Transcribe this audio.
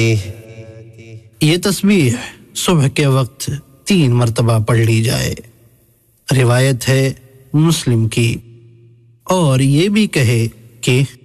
ये तस्बीह सुबह के वक्त 3 मरतबा पढ़ ली जाए। रिवायत है मुस्लिम की। और ये भी कहे कि